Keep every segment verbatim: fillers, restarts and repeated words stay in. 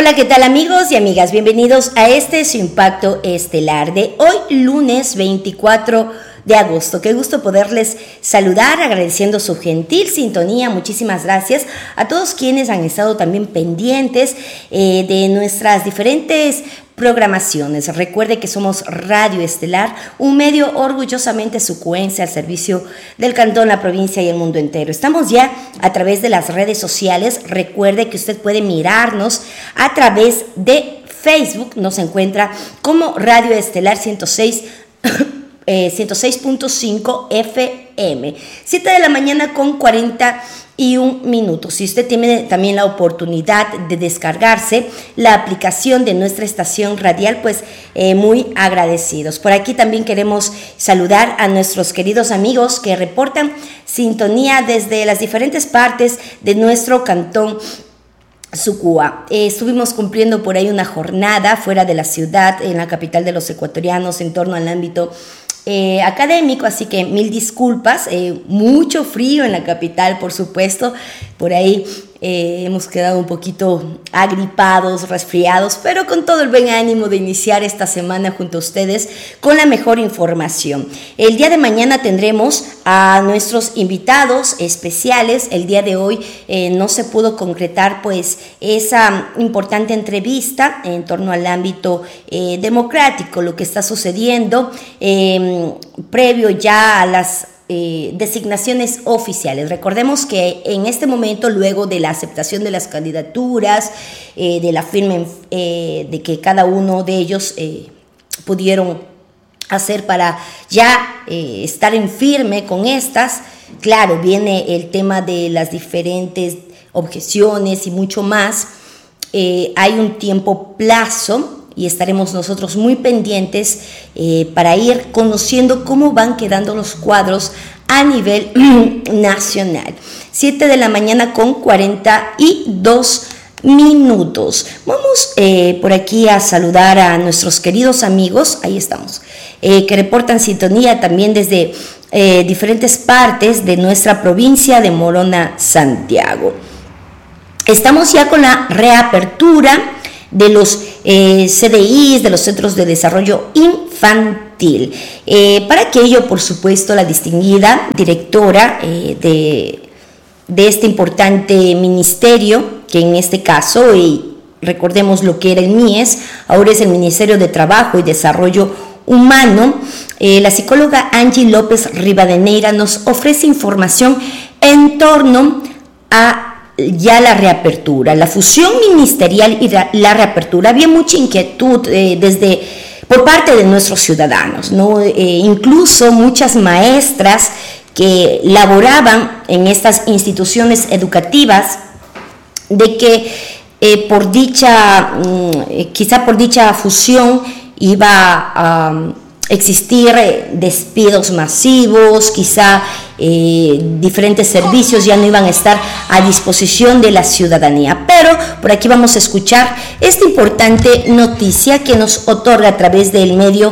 Hola, ¿qué tal amigos y amigas? Bienvenidos a este su Impacto Estelar de hoy, lunes veinticuatro de agosto. Qué gusto poderles saludar, agradeciendo su gentil sintonía. Muchísimas gracias a todos quienes han estado también pendientes eh, de nuestras diferentes programaciones. Recuerde que somos Radio Estelar, un medio orgullosamente sucuense al servicio del cantón, la provincia y el mundo entero. Estamos ya a través de las redes sociales. Recuerde que usted puede mirarnos a través de Facebook. Nos encuentra como Radio Estelar ciento seis punto cinco F M. siete de la mañana con cuarenta y un minutos. Si usted tiene también la oportunidad de descargarse la aplicación de nuestra estación radial, pues eh, muy agradecidos. Por aquí también queremos saludar a nuestros queridos amigos que reportan sintonía desde las diferentes partes de nuestro cantón Sucúa. Eh, estuvimos cumpliendo por ahí una jornada fuera de la ciudad, en la capital de los ecuatorianos, en torno al ámbito Eh, académico, así que mil disculpas, eh, mucho frío en la capital, por supuesto, por ahí eh, hemos quedado un poquito agripados, resfriados, pero con todo el buen ánimo de iniciar esta semana junto a ustedes con la mejor información. El día de mañana tendremos a nuestros invitados especiales. El día de hoy eh, no se pudo concretar pues esa importante entrevista en torno al ámbito eh, democrático, lo que está sucediendo eh, previo ya a las Eh, designaciones oficiales. Recordemos que en este momento, luego de la aceptación de las candidaturas, eh, de la firma eh, de que cada uno de ellos eh, pudieron hacer para ya eh, estar en firme con estas, claro, viene el tema de las diferentes objeciones y mucho más. Eh, hay un tiempo plazo y estaremos nosotros muy pendientes eh, para ir conociendo cómo van quedando los cuadros a nivel nacional. siete de la mañana con cuarenta y dos minutos. Vamos eh, por aquí a saludar a nuestros queridos amigos, ahí estamos, eh, que reportan sintonía también desde eh, diferentes partes de nuestra provincia de Morona, Santiago. Estamos ya con la reapertura de los eh, C D Is, de los Centros de Desarrollo Infantil. Eh, para aquello, por supuesto, la distinguida directora eh, de, de este importante ministerio, que en este caso, y recordemos lo que era el M I E S, ahora es el Ministerio de Trabajo y Desarrollo Humano, eh, la psicóloga Angie López Rivadeneira nos ofrece información en torno a ya la reapertura, la fusión ministerial y la reapertura. Había mucha inquietud eh, desde por parte de nuestros ciudadanos, ¿no? Eh, incluso muchas maestras que laboraban en estas instituciones educativas, de que eh, por dicha, mm, quizá por dicha fusión iba a um, existir despidos masivos, quizá eh, diferentes servicios ya no iban a estar a disposición de la ciudadanía. Pero por aquí vamos a escuchar esta importante noticia que nos otorga a través del medio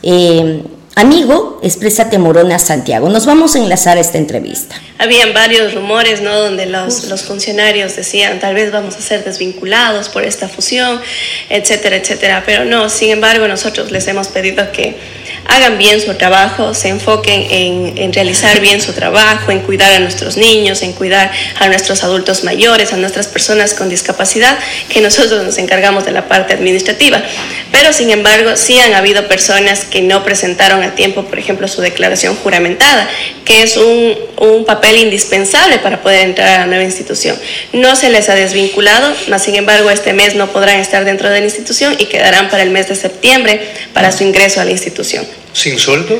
eh, amigo Exprésate Morona Santiago. Nos vamos a enlazar a esta entrevista. Habían varios rumores, ¿no?, donde los, los funcionarios decían tal vez vamos a ser desvinculados por esta fusión, etcétera, etcétera. Pero no, sin embargo, nosotros les hemos pedido que hagan bien su trabajo, se enfoquen en, en realizar bien su trabajo, en cuidar a nuestros niños, en cuidar a nuestros adultos mayores, a nuestras personas con discapacidad, que nosotros nos encargamos de la parte administrativa. Pero sin embargo, sí han habido personas que no presentaron a tiempo, por ejemplo, su declaración juramentada, que es un, un papel indispensable para poder entrar a la nueva institución. No se les ha desvinculado, mas sin embargo este mes no podrán estar dentro de la institución y quedarán para el mes de septiembre para su ingreso a la institución. ¿Sin sueldo?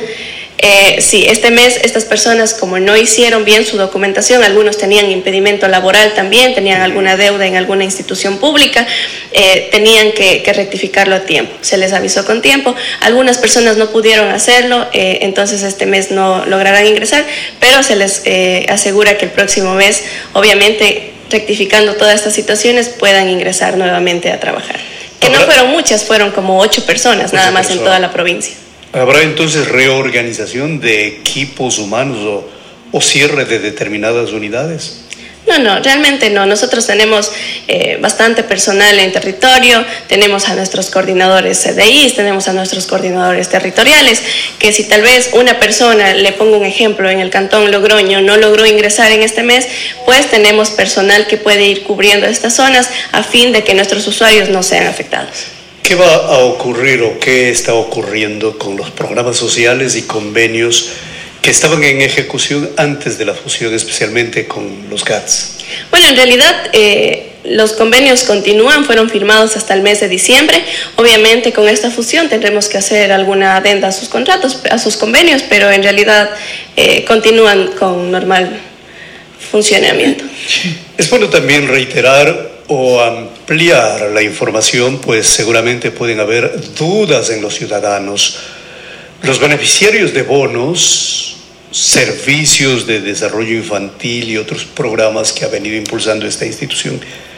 Eh, sí, este mes estas personas, como no hicieron bien su documentación, algunos tenían impedimento laboral también, tenían alguna deuda en alguna institución pública, eh, tenían que, que rectificarlo a tiempo. Se les avisó con tiempo, algunas personas no pudieron hacerlo, eh, entonces este mes no lograrán ingresar, pero se les eh, asegura que el próximo mes, obviamente rectificando todas estas situaciones, puedan ingresar nuevamente a trabajar. Que no fueron muchas, fueron como ocho personas nada más en toda la provincia. ¿Habrá entonces reorganización de equipos humanos o, o cierre de determinadas unidades? No, no, realmente no. Nosotros tenemos eh, bastante personal en territorio, tenemos a nuestros coordinadores C D Is, tenemos a nuestros coordinadores territoriales, que si tal vez una persona, le pongo un ejemplo, en el Cantón Logroño no logró ingresar en este mes, pues tenemos personal que puede ir cubriendo estas zonas a fin de que nuestros usuarios no sean afectados. ¿Qué va a ocurrir o qué está ocurriendo con los programas sociales y convenios que estaban en ejecución antes de la fusión, especialmente con los G A T S? Bueno, en realidad eh, los convenios continúan, fueron firmados hasta el mes de diciembre. Obviamente con esta fusión tendremos que hacer alguna adenda a sus contratos, a sus convenios, pero en realidad eh, continúan con normal funcionamiento. Es bueno también reiterar o ampliar la información, pues seguramente pueden haber dudas en los ciudadanos. Los beneficiarios de bonos, servicios de desarrollo infantil y otros programas que ha venido impulsando esta institución,